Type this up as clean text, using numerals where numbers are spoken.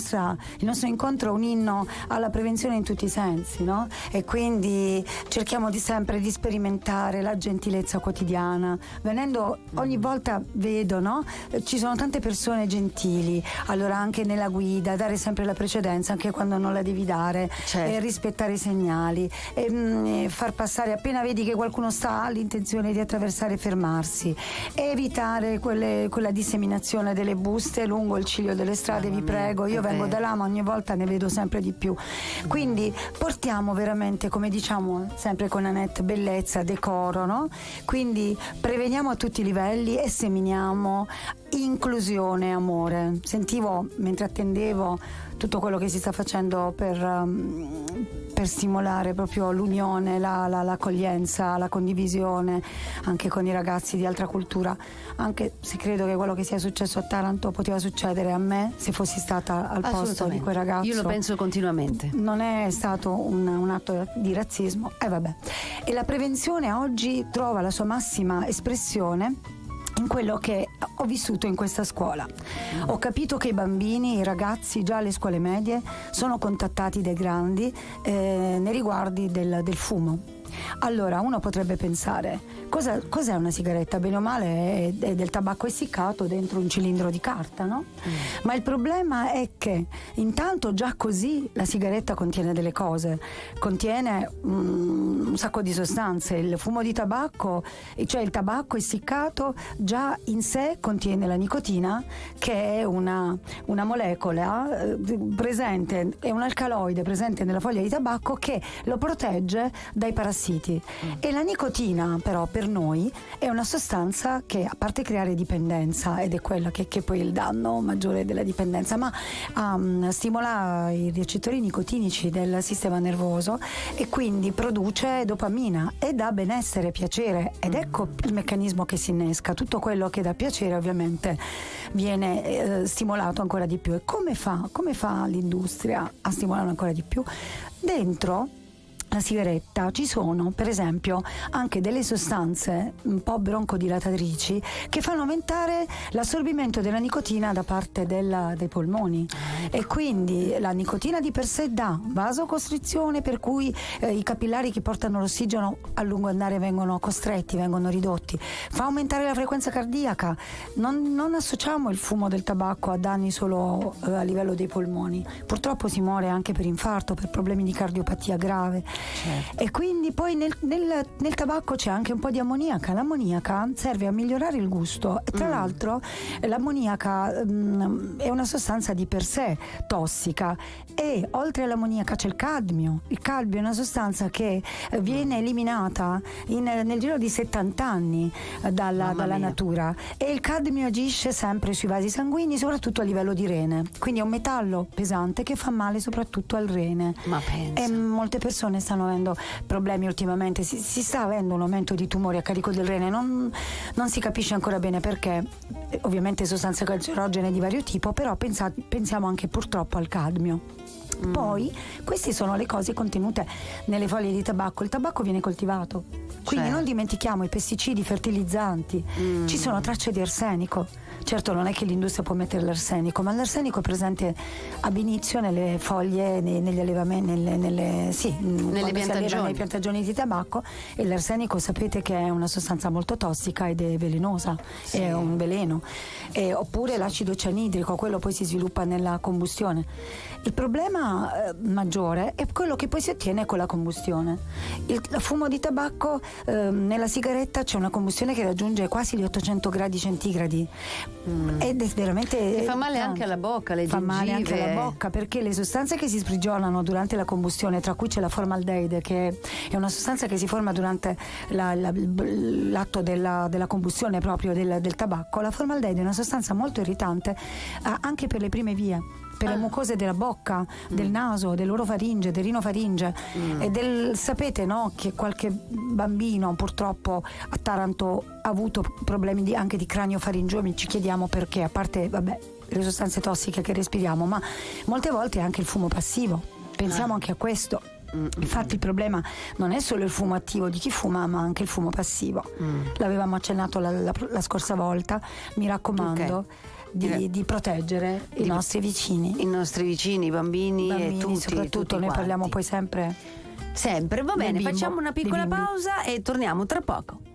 il nostro incontro è un inno alla prevenzione in tutti i sensi, no? E quindi cerchiamo sempre di sperimentare la gentilezza quotidiana. Venendo ogni volta vedo, no? Ci sono tante persone gentili, allora anche nella guida dare sempre la precedenza anche quando non la devi dare, certo. E rispettare i segnali, e far passare appena vedi che qualcuno ha l'intenzione di attraversare, fermarsi, evitare quella disseminazione delle buste lungo il ciglio delle strade. Vi prego, io vengo da là ma ogni volta ne vedo sempre di più, quindi portiamo veramente, come diciamo sempre con Annette, bellezza, decoro, no? Quindi preveniamo a tutti i livelli e seminiamo inclusione, amore. Sentivo mentre attendevo tutto quello che si sta facendo per stimolare proprio l'unione, l'accoglienza, la condivisione anche con i ragazzi di altra cultura, anche se credo che quello che sia successo a Taranto poteva succedere a me se fossi stata al posto di quel ragazzo. Io lo penso continuamente. Non è stato un atto di razzismo, vabbè. E la prevenzione oggi trova la sua massima espressione in quello che ho vissuto in questa scuola. Ho capito che i bambini, i ragazzi già alle scuole medie sono contattati dai grandi nei riguardi del fumo. Allora uno potrebbe pensare cos'è una sigaretta? Bene o male è del tabacco essiccato dentro un cilindro di carta, no? Ma il problema è che intanto già così la sigaretta contiene delle cose, contiene un sacco di sostanze. Il fumo di tabacco, cioè il tabacco essiccato, già in sé contiene la nicotina, che è una molecola presente, è un alcaloide presente nella foglia di tabacco che lo protegge dai parassiti. E la nicotina però per noi è una sostanza che, a parte creare dipendenza, ed è quella che poi è il danno maggiore della dipendenza, ma stimola i recettori nicotinici del sistema nervoso e quindi produce dopamina e dà benessere, piacere, ed ecco il meccanismo che si innesca. Tutto quello che dà piacere ovviamente viene stimolato ancora di più. E come fa l'industria a stimolarlo ancora di più? Dentro la sigaretta ci sono per esempio anche delle sostanze un po' broncodilatatrici che fanno aumentare l'assorbimento della nicotina da parte dei polmoni, e quindi la nicotina di per sé dà vasocostrizione, per cui i capillari che portano l'ossigeno a lungo andare vengono costretti, vengono ridotti, fa aumentare la frequenza cardiaca. Non associamo il fumo del tabacco a danni solo a livello dei polmoni, purtroppo si muore anche per infarto, per problemi di cardiopatia grave. Certo. E quindi poi nel tabacco c'è anche un po' di ammoniaca. L'ammoniaca serve a migliorare il gusto e tra l'altro l'ammoniaca è una sostanza di per sé tossica, e oltre all'ammoniaca c'è il cadmio. Il cadmio è una sostanza che viene eliminata nel giro di 70 anni dalla natura, e il cadmio agisce sempre sui vasi sanguigni, soprattutto a livello di rene, quindi è un metallo pesante che fa male soprattutto al rene. Ma pensa. E molte persone stanno avendo problemi ultimamente, si sta avendo un aumento di tumori a carico del rene, non si capisce ancora bene perché, ovviamente sostanze cancerogene di vario tipo, però pensiamo anche purtroppo al cadmio. Poi queste sono le cose contenute nelle foglie di tabacco. Il tabacco viene coltivato, quindi non dimentichiamo i pesticidi, i fertilizzanti, ci sono tracce di arsenico. Certo, non è che l'industria può mettere l'arsenico, ma l'arsenico è presente ab inizio nelle foglie, negli allevamenti, nelle piantagioni di tabacco, e l'arsenico sapete che è una sostanza molto tossica ed è velenosa, è un veleno. Oppure l'acido cianidrico, quello poi si sviluppa nella combustione. Il problema maggiore è quello che poi si ottiene con la combustione. Il fumo di tabacco, nella sigaretta c'è una combustione che raggiunge quasi gli 800 gradi centigradi. Ed è veramente, e fa male anche alla bocca, le gengive. Fa male anche alla bocca, perché le sostanze che si sprigionano durante la combustione, tra cui c'è la formaldeide, che è una sostanza che si forma durante l'atto della combustione proprio del tabacco. La formaldeide è una sostanza molto irritante anche per le prime vie, per le mucose della bocca, del naso, dell'orofaringe, del rinofaringe, e sapete, no, che qualche bambino purtroppo a Taranto ha avuto problemi anche di craniofaringioma. Ci chiediamo perché, a parte le sostanze tossiche che respiriamo, ma molte volte anche il fumo passivo. Pensiamo anche a questo. Infatti il problema non è solo il fumo attivo di chi fuma, ma anche il fumo passivo. L'avevamo accennato la scorsa volta. Mi raccomando, di proteggere i nostri vicini. I nostri vicini, i bambini e tutti. Soprattutto tutti noi quanti. parliamo poi sempre. Va bene, facciamo una piccola pausa e torniamo tra poco.